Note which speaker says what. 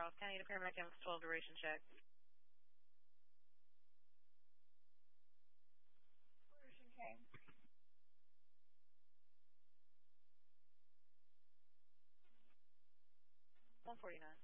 Speaker 1: South. County to Paramedic MS-12 duration check.
Speaker 2: Duration check.
Speaker 1: 149.